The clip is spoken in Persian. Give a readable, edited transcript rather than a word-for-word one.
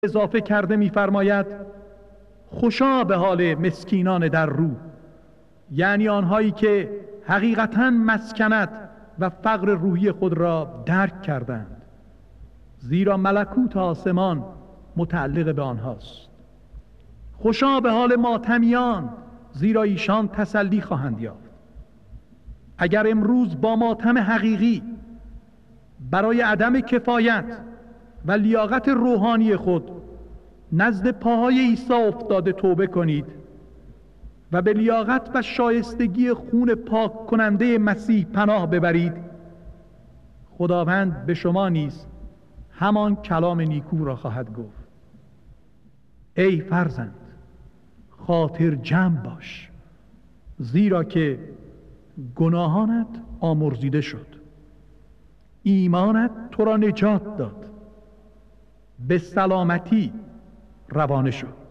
اضافه کرده می‌فرماید خوشا به حال مسکینان در رو، یعنی آنهایی که حقیقتاً مسکنت و فقر روحی خود را درک کردند، زیرا ملکوت آسمان متعلق به آنهاست. خوشا به حال ماتمیان، زیرا ایشان تسلی خواهند یافت. اگر امروز با ماتم حقیقی برای عدم کفایت و لیاقت روحانی خود نزد پاهای عیسی افتاده توبه کنید و به لیاقت و شایستگی خون پاک کننده مسیح پناه ببرید، خداوند به شما نیز همان کلام نیکو را خواهد گفت: ای فرزند، خاطر جمع باش، زیرا که گناهانت آمرزیده شد، ایمانت تو را نجات داد، به سلامتی روانه شد.